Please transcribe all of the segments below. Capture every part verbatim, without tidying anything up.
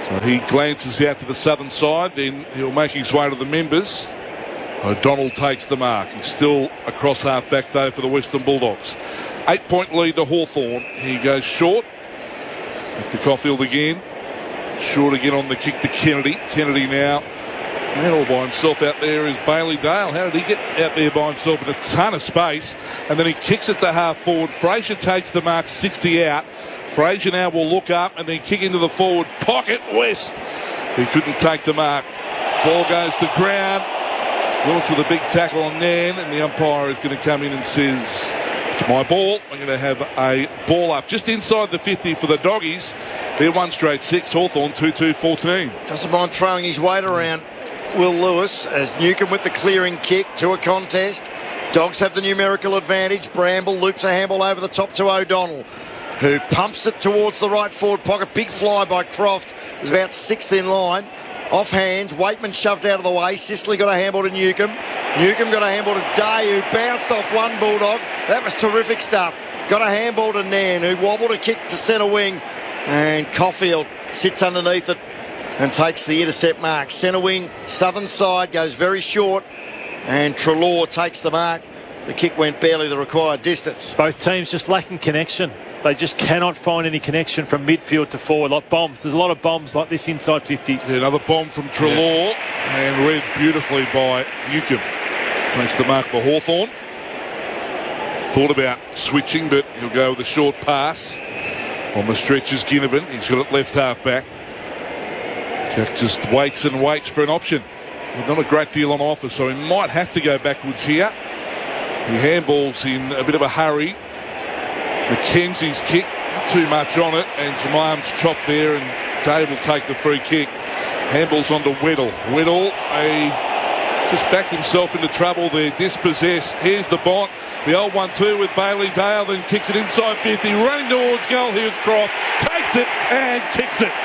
So he glances out to the southern side, then he'll make his way to the members. O'Donnell takes the mark. He's still across half-back, though, for the Western Bulldogs. Eight-point lead to Hawthorn. He goes short. Back to Caulfield again. Short again on the kick to Kennedy. Kennedy now, man, all by himself out there is Bailey Dale. How did he get out there by himself in a ton of space? And then he kicks it to half-forward. Fraser takes the mark, sixty out. Fraser now will look up and then kick into the forward pocket. West, he couldn't take the mark. Ball goes to ground. Willis with a big tackle on Nan, and the umpire is going to come in and says, "It's my ball." I'm going to have a ball up just inside the fifty for the Doggies. They're one straight six. Hawthorn two two fourteen. Doesn't mind throwing his weight around, Will Lewis, as Newcombe with the clearing kick to a contest. Dogs have the numerical advantage. Bramble loops a handball over the top to O'Donnell, who pumps it towards the right forward pocket. Big fly by Croft. Is about sixth in line. Off hands, Waitman shoved out of the way. Sicily got a handball to Newcombe. Newcombe got a handball to Day, who bounced off one Bulldog. That was terrific stuff. Got a handball to Nan, who wobbled a kick to centre wing. And Caulfield sits underneath it and takes the intercept mark. Centre wing, southern side, goes very short. And Treloar takes the mark. The kick went barely the required distance. Both teams just lacking connection. They just cannot find any connection from midfield to forward, like bombs. There's a lot of bombs like this inside fifty. Yeah, another bomb from Treloar, yeah. And read beautifully by Newcombe. Takes the mark for Hawthorn. Thought about switching, but he'll go with a short pass. On the stretch is Ginnivan. He's got it left half back. Jack just waits and waits for an option. There's not a great deal on offer, so he might have to go backwards here. He handballs in a bit of a hurry. McKenzie's kick, not too much on it, and some arms chopped there, and Dave will take the free kick. Handballs onto Weddle. Weddle a, just backed himself into trouble there, dispossessed. Here's the bot, the old one two with Bailey Dale, then kicks it inside fifty, running towards goal. Here's Croft, takes it and kicks it.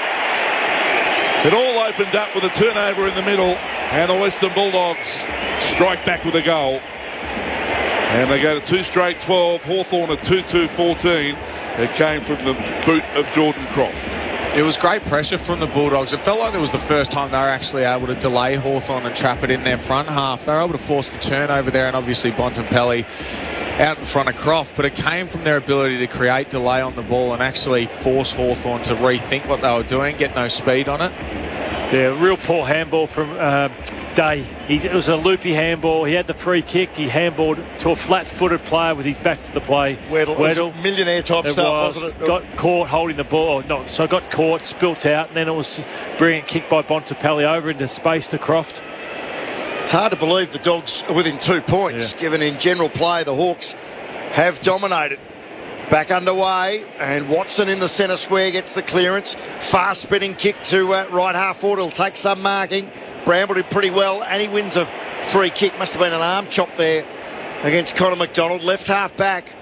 It all opened up with a turnover in the middle, and the Western Bulldogs strike back with a goal. And they go to two straight twelve. Hawthorn at two two fourteen. It came from the boot of Jordan Croft. It was great pressure from the Bulldogs. It felt like it was the first time they were actually able to delay Hawthorn and trap it in their front half. They were able to force the turnover there, and obviously Bontempelli out in front of Croft. But it came from their ability to create delay on the ball and actually force Hawthorn to rethink what they were doing, get no speed on it. Yeah, real poor handball from uh, Day. He, it was a loopy handball. He had the free kick. He handballed to a flat-footed player with his back to the play. Weddle, Weddle. Millionaire type it stuff, was, wasn't it? Got caught holding the ball. No, so got caught, spilt out, and then it was a brilliant kick by Bontempelli over into space to Croft. It's hard to believe the Dogs are within two points, yeah. Given in general play the Hawks have dominated. Back underway, and Watson in the centre square gets the clearance. Fast spinning kick to uh, right half forward. He'll take some marking. Bramble did pretty well, and he wins a free kick. Must have been an arm chop there against Connor McDonald. Left half back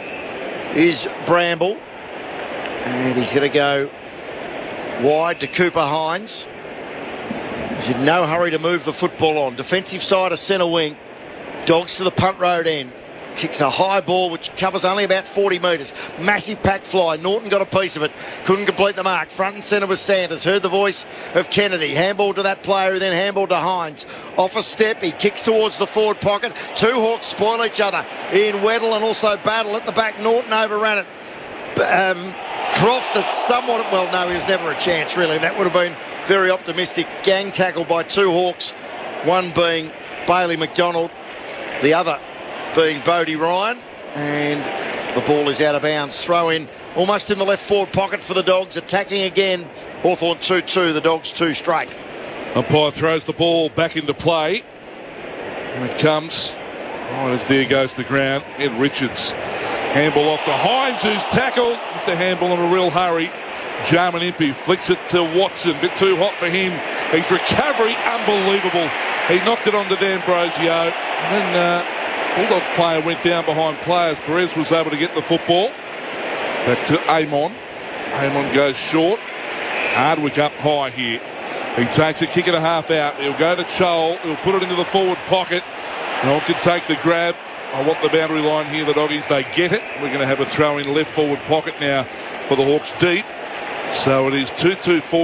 is Bramble, and he's going to go wide to Cooper Hines. He's in no hurry to move the football on. Defensive side of centre wing. Dogs to the punt road end. Kicks a high ball which covers only about forty metres. Massive pack fly. Norton got a piece of it. Couldn't complete the mark. Front and centre was Sanders. Heard the voice of Kennedy. Handball to that player who then handballed to Hines. Off a step. He kicks towards the forward pocket. Two Hawks spoil each other in Weddle and also Battle at the back. Norton overran it. Um, Croft at somewhat... Well, no, he was never a chance, really. That would have been very optimistic. Gang tackle by two Hawks. One being Bailey McDonald. The other being Bodie Ryan, and the ball is out of bounds. Throw in almost in the left forward pocket for the Dogs. Attacking again. Hawthorn two two, the Dogs two straight. Umpire throws the ball back into play, and it comes. Oh, as there goes the ground. Ed Richards. Handball off to Hines, who's tackled with the handball in a real hurry. Jarman Impey flicks it to Watson. Bit too hot for him. His recovery, unbelievable. He knocked it on to D'Ambrosio, and then uh, Bulldog player went down behind players. Perez was able to get the football. Back to Amon. Amon goes short. Hardwick up high here. He takes a kick and a half out. He'll go to Chol. He'll put it into the forward pocket. No one can take the grab. I want the boundary line here, the Doggies. They get it. We're going to have a throw in left forward pocket now for the Hawks deep. So it is two two four.